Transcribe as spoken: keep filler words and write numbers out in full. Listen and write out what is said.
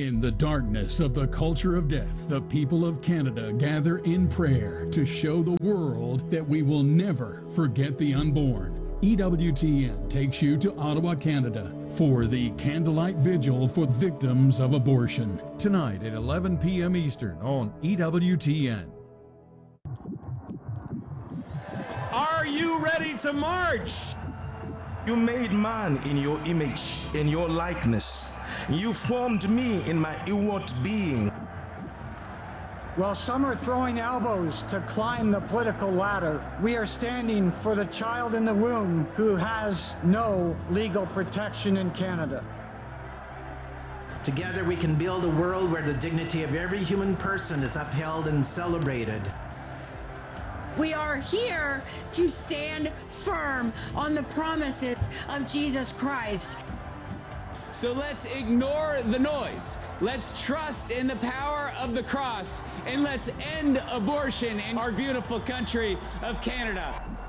In the darkness of the culture of death, the people of Canada gather in prayer to show the world that we will never forget the unborn. E W T N takes you to Ottawa, Canada for the Candlelight Vigil for Victims of Abortion. Tonight at eleven p m Eastern on E W T N. Are you ready to march? You made man in your image, in your likeness. You formed me in my inward being. While some are throwing elbows to climb the political ladder, we are standing for the child in the womb who has no legal protection in Canada. Together we can build a world where the dignity of every human person is upheld and celebrated. We are here to stand firm on the promises of Jesus Christ. So let's ignore the noise. Let's trust in the power of the cross, and let's end abortion in our beautiful country of Canada.